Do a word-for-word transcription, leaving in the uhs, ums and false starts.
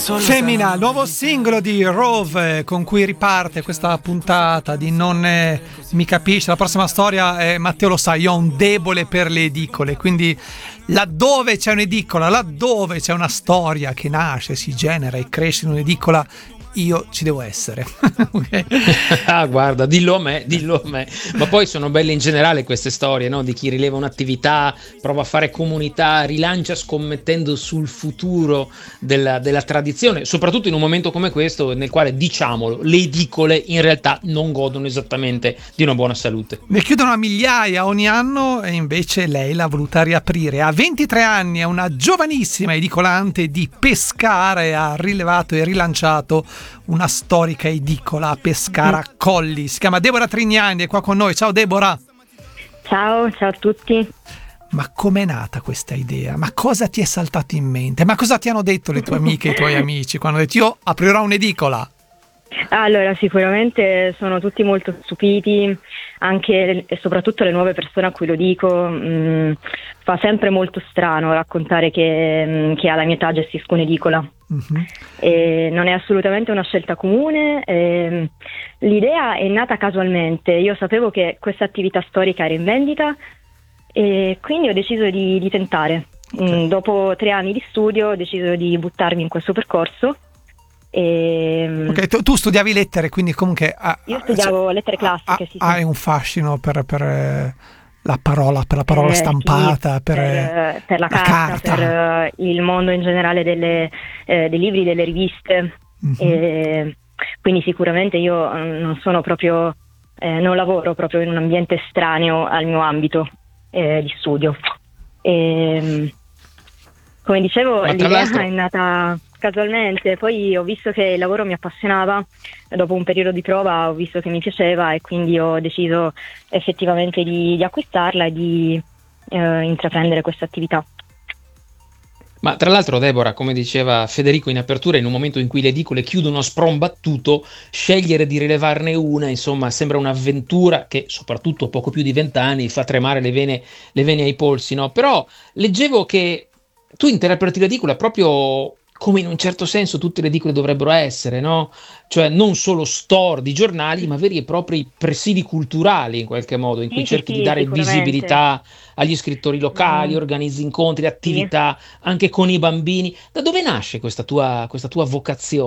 Femmina, nuovo singolo di Rove con cui riparte questa puntata di Non eh, mi capisce. La prossima storia, eh, Matteo lo sa, io ho un debole per le edicole, quindi laddove c'è un'edicola, laddove c'è una storia che nasce, si genera e cresce in un'edicola, io ci devo essere. Okay. Ah, guarda, dillo a me, dillo a me. Ma poi sono belle in generale queste storie, no? Di chi rileva un'attività, prova a fare comunità, rilancia scommettendo sul futuro della, della tradizione, soprattutto in un momento come questo nel quale, diciamolo, le edicole in realtà non godono esattamente di una buona salute. Ne chiudono a migliaia ogni anno e invece lei l'ha voluta riaprire. A ventitré anni è una giovanissima edicolante di Pescara e ha rilevato e rilanciato una storica edicola a Pescara Colli. Si chiama Deborah Trignani, è qua con noi. Ciao Deborah. Ciao, ciao a tutti. Ma com'è nata questa idea? Ma cosa ti è saltato in mente? Ma cosa ti hanno detto le tue amiche e i tuoi amici quando hanno detto io aprirò un'edicola? Allora, sicuramente sono tutti molto stupiti, anche e soprattutto le nuove persone a cui lo dico. Mh, fa sempre molto strano raccontare che, mh, che alla mia età gestisco un'edicola. Uh-huh. E non è assolutamente una scelta comune. E, l'idea è nata casualmente. Io sapevo che questa attività storica era in vendita e quindi ho deciso di, di tentare. Okay. Mh, dopo tre anni di studio ho deciso di buttarmi in questo percorso. E... Ok, tu, tu studiavi lettere, quindi comunque ah, io studiavo cioè, lettere classiche. Ah, sì, hai sì. un fascino per, per eh, la parola, per la parola eh, stampata, sì, per, per, per la, la carta, carta, per uh, il mondo in generale delle, eh, dei libri, delle riviste. Mm-hmm. E quindi sicuramente io um, non sono proprio, eh, non lavoro proprio in un ambiente estraneo al mio ambito eh, di studio. E, come dicevo, l'idea è nata casualmente, poi ho visto che il lavoro mi appassionava, dopo un periodo di prova ho visto che mi piaceva e quindi ho deciso effettivamente di, di acquistarla e di eh, intraprendere questa attività. Ma tra l'altro, Deborah, come diceva Federico in apertura, in un momento in cui le edicole chiudono a sprombattuto, scegliere di rilevarne una, insomma, sembra un'avventura che, soprattutto a poco più di vent'anni, fa tremare le vene, le vene ai polsi, no? Però leggevo che tu interpreti l'edicola proprio come in un certo senso tutte le edicole dovrebbero essere, no? Cioè non solo store di giornali, ma veri e propri presidi culturali in qualche modo, in sì, cui sì, cerchi sì, di dare visibilità agli scrittori locali, mm. organizzi incontri, attività, sì. anche con i bambini. Da dove nasce questa tua, questa tua vocazione?